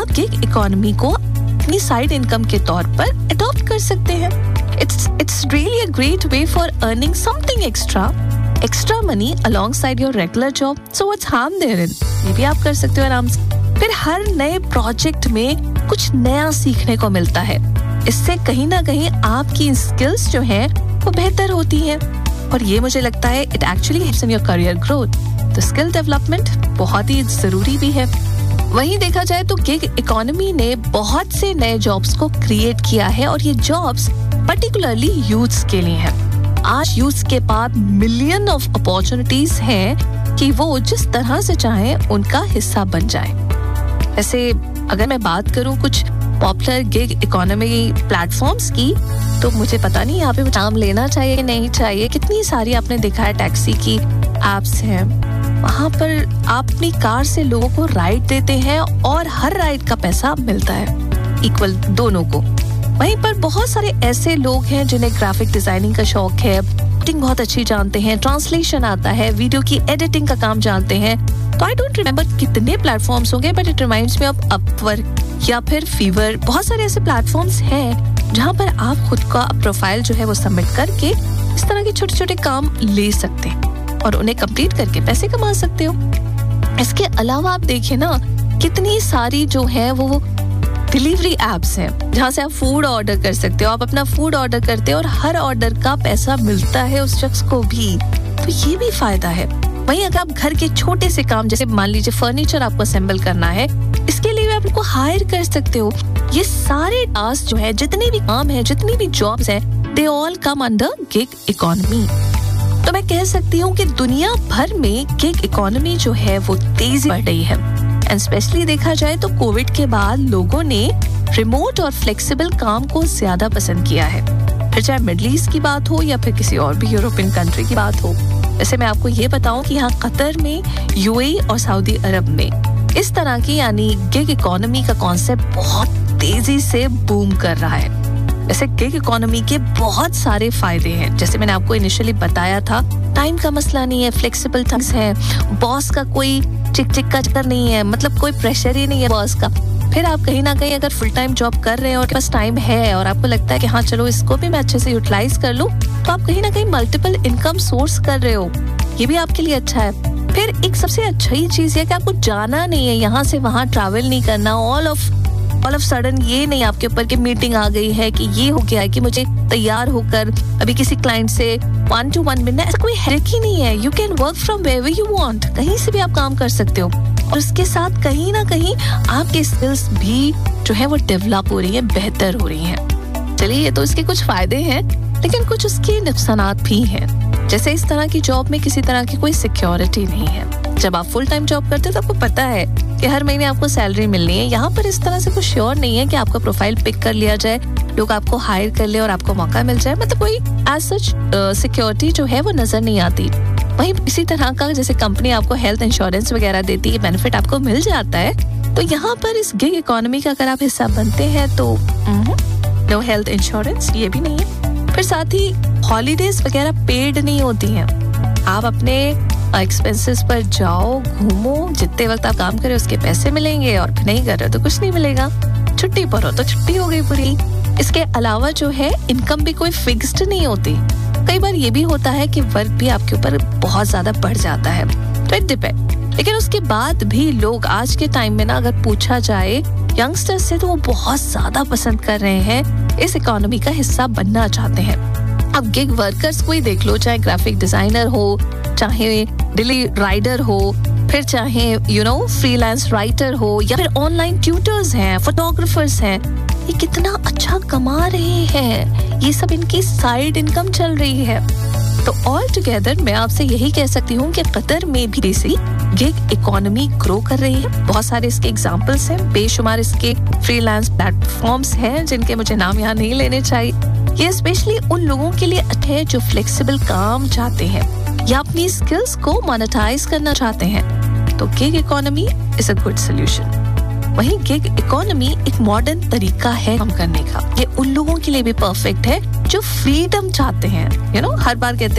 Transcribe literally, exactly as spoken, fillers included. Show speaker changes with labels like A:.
A: आप gig economy को अपनी साइड इनकम के तौर पर अडॉप्ट कर सकते हैं। It's it's really a great way for earning something extra extra money alongside your regular job. So what's harm there in? ये भी आप कर सकते हो आराम से। फिर हर नए प्रोजेक्ट में कुछ नया सीखने को मिलता है। इससे कहीं ना कहीं आपकी स्किल्स जो हैं वो बेहतर होती हैं और ये मुझे लगता है it actually helps in your career growth. तो स्किल डेवलपमेंट बहुत ही जरूरी भी है। वहीं देखा जाए तो गिग इकोनॉमी ने बहुत से नए जॉब्स को क्रिएट किया है और ये जॉब्स पर्टिकुलरली यूथ्स के लिए हैं। आज यूथ्स के पास मिलियन ऑफ अपॉर्चुनिटीज हैं कि वो जिस तरह से चाहें उनका हिस्सा बन जाए। ऐसे अगर मैं बात करूं कुछ पॉपुलर गिग इकोनॉमी प्लेटफॉर्म्स की, तो मुझे पता नहीं यहाँ पे नाम लेना चाहिए नहीं चाहिए। कितनी सारी आपने देखा है टैक्सी की एप्स हैं, वहाँ पर आप अपनी कार से लोगों को राइड देते हैं और हर राइड का पैसा मिलता है इक्वल दोनों को। वहीं पर बहुत सारे ऐसे लोग हैं जिन्हें ग्राफिक डिजाइनिंग का शौक है, एडिटिंग बहुत अच्छी जानते हैं, ट्रांसलेशन आता है, वीडियो की एडिटिंग का काम जानते हैं। तो आई डोंट रिमेम्बर कितने प्लेटफॉर्म्स होंगे, but it reminds me of Upwork या फिर फीवर। बहुत सारे ऐसे प्लेटफॉर्म्स हैं जहाँ पर आप खुद का प्रोफाइल जो है वो सबमिट करके इस तरह के छोटे छोटे काम ले सकते हैं और उन्हें कंप्लीट करके पैसे कमा सकते हो। इसके अलावा आप देखिए ना, कितनी सारी जो है वो डिलीवरी एप्स हैं जहाँ से आप फूड ऑर्डर कर सकते हो। आप अपना फूड ऑर्डर करते हो और हर ऑर्डर का पैसा मिलता है उस शख्स को भी, तो ये भी फायदा है। वहीं अगर आप घर के छोटे से काम, जैसे मान लीजिए फर्नीचर आपको असेंबल करना है, इसके लिए भी आप उनको हायर कर सकते हो। ये सारे टास्क जो है, जितने भी काम है, जितनी भी जॉब्स हैं, they all come under gig economy. तो मैं कह सकती हूँ कि दुनिया भर में गिग इकोनॉमी जो है वो तेजी बढ़ रही है। एंड स्पेशली देखा जाए तो कोविड के बाद लोगों ने रिमोट और फ्लेक्सिबल काम को ज्यादा पसंद किया है, फिर चाहे मिडिल ईस्ट की बात हो या फिर किसी और भी यूरोपियन कंट्री की बात हो। वैसे मैं आपको ये बताऊं कि यहाँ कतर में, यूएई और सऊदी अरब में इस तरह की यानी गिग इकोनॉमी का कॉन्सेप्ट बहुत तेजी से बूम कर रहा है। वैसे गिग इकोनॉमी के बहुत सारे फायदे हैं, जैसे मैंने आपको इनिशियली बताया था, टाइम का मसला नहीं है, फ्लेक्सिबल थिंग्स है, बॉस का कोई चिक चिक का चक्कर नहीं है, मतलब कोई प्रेशर ही नहीं है बॉस का। फिर आप कहीं ना कहीं अगर फुल टाइम जॉब कर रहे हैं और बस टाइम है और आपको लगता है कि हाँ चलो इसको भी मैं अच्छे से यूटिलाइज कर लूं, तो आप कहीं ना कहीं मल्टीपल इनकम सोर्स कर रहे हो, ये भी आपके लिए अच्छा है। फिर एक सबसे अच्छी चीज है कि आपको जाना नहीं है, यहाँ से वहाँ ट्रैवल नहीं करना, all of all of sudden ये नहीं आपके ऊपर कि मीटिंग आ गई है कि ये हो गया है कि मुझे तैयार होकर अभी किसी क्लाइंट से वन टू वन मिलना, ऐसा कोई हेडेक ही नहीं है। You can work from where you want, कहीं से भी आप काम कर सकते हो और उसके साथ कहीं ना कहीं आपके स्किल्स भी जो है वो डेवलप हो रही है, बेहतर हो रही हैं। चलिए, ये तो इसके कुछ फायदे हैं, लेकिन कुछ उसके नुकसानात भी हैं। जैसे इस तरह की जॉब में किसी तरह की कोई सिक्योरिटी नहीं है। जब आप फुल टाइम जॉब करते हो तो आपको पता है कि हर महीने आपको सैलरी मिलनी है। यहाँ पर इस तरह से कुछ श्योर नहीं है कि आपका प्रोफाइल पिक कर लिया जाए, लोग आपको हायर कर ले और आपको मौका मिल जाए, मतलब कोई एज सच सिक्योरिटी जो है वो नजर नहीं आती। वहीं इसी तरह का जैसे कंपनी आपको हेल्थ इंश्योरेंस वगैरह देती है, बेनिफिट आपको मिल जाता है। तो यहाँ पर इस गिग इकोनॉमी का अगर आप हिस्सा बनते हैं तो नो हेल्थ इंश्योरेंस, ये भी नहीं है। फिर साथ ही हॉलीडेज वगैरह पेड नहीं होती हैं। आप अपने एक्सपेंसेस पर जाओ, घूमो, जितने वक्त आप काम करें उसके पैसे मिलेंगे और फिर नहीं कर रहे हो तो कुछ नहीं मिलेगा। छुट्टी पर हो तो छुट्टी हो गई पूरी। इसके अलावा जो है इनकम भी कोई फिक्स्ड नहीं होती। कई बार ये भी होता है कि वर्क भी आपके ऊपर बहुत ज्यादा बढ़ जाता है, तो इट डिपेंड। लेकिन उसके बाद भी लोग आज के टाइम में ना अगर पूछा जाए यंगस्टर्स से, तो वो बहुत ज्यादा पसंद कर रहे हैं, इस इकोनॉमी का हिस्सा बनना चाहते हैं। अब गिग वर्कर्स को ही देख लो, चाहे ग्राफिक डिजाइनर हो, चाहे डिली राइडर हो, फिर चाहे यू नो फ्रीलांस राइटर हो, या फिर ऑनलाइन ट्यूटर्स हैं, फोटोग्राफर्स हैं, ये कितना अच्छा कमा रहे हैं। ये सब इनकी साइड इनकम चल रही है। तो ऑल टुगेदर मैं आपसे यही कह सकती हूँ कि कतर में भी इसी गिग इकोनॉमी ग्रो कर रही है। बहुत सारे इसके एग्जांपल्स हैं, बेशुमार इसके फ्रीलांस प्लेटफॉर्म्स हैं जिनके मुझे नाम यहाँ नहीं लेने चाहिए। ये स्पेशली उन लोगों के लिए अच्छे हैं जो फ्लेक्सिबल काम चाहते हैं या अपनी स्किल्स को मोनेटाइज करना चाहते हैं। तो gig economy is a good solution. वहीं गिग इकोनॉमी एक मॉडर्न तरीका है काम करने का। ये उन लोगों के लिए भी परफेक्ट है जो फ्रीडम चाहते हैं। यू नो हर बार कहते हैं